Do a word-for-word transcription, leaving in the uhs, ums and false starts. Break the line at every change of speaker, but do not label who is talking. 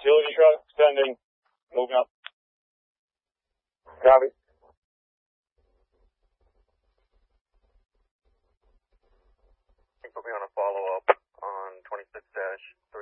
Utility truck, sending, moving up. Copy.
Put me on a follow-up on twenty-six dash